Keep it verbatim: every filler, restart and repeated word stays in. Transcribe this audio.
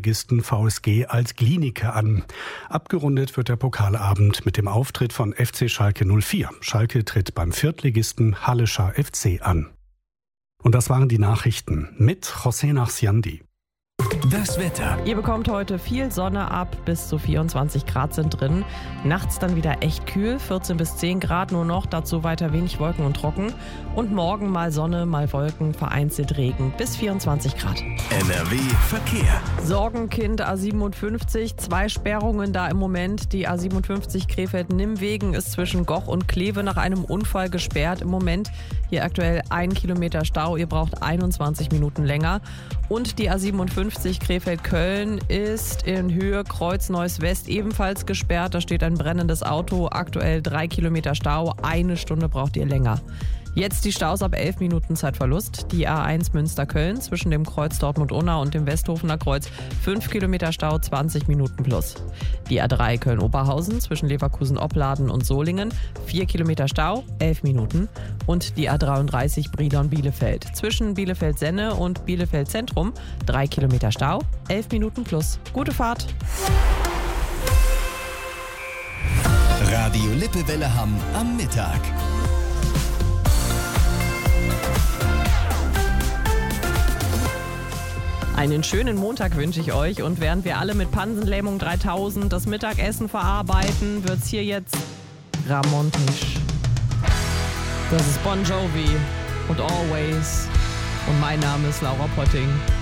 Drittligisten V S G Alt-Glienicke an. Abgerundet wird der Pokalabend mit dem Auftritt von F C Schalke null vier. Schalke tritt beim Viertligisten Hallescher F C an. Und das waren die Nachrichten mit José Nachsiandi. Das Wetter. Ihr bekommt heute viel Sonne ab, bis zu vierundzwanzig Grad sind drin. Nachts dann wieder echt kühl, vierzehn bis zehn Grad nur noch, dazu weiter wenig Wolken und trocken. Und morgen mal Sonne, mal Wolken, vereinzelt Regen, bis vierundzwanzig Grad. N R W Verkehr. Sorgenkind A siebenundfünfzig, zwei Sperrungen da im Moment. Die A siebenundfünfzig Krefeld-Nimmwegen ist zwischen Goch und Kleve nach einem Unfall gesperrt im Moment. Hier aktuell ein Kilometer Stau, ihr braucht einundzwanzig Minuten länger. Und die A siebenundfünfzig Krefeld-Köln ist in Höhe Kreuz-Neuss-West ebenfalls gesperrt. Da steht ein brennendes Auto, aktuell drei Kilometer Stau, eine Stunde braucht ihr länger. Jetzt die Staus ab elf Minuten Zeitverlust. Die A eins Münster-Köln zwischen dem Kreuz Dortmund-Unna und dem Westhofener Kreuz fünf Kilometer Stau, zwanzig Minuten plus. Die A drei Köln-Oberhausen zwischen Leverkusen-Opladen und Solingen vier Kilometer Stau, elf Minuten. Und die A dreiunddreißig Brilon-Bielefeld zwischen Bielefeld-Senne und Bielefeld-Zentrum drei Kilometer Stau, elf Minuten plus. Gute Fahrt! Radio Lippewelle Hamm am Mittag. Einen schönen Montag wünsche ich euch, und während wir alle mit Pansenlähmung dreitausend das Mittagessen verarbeiten, wird's hier jetzt ramontisch. Das ist Bon Jovi und Always und mein Name ist Laura Potting.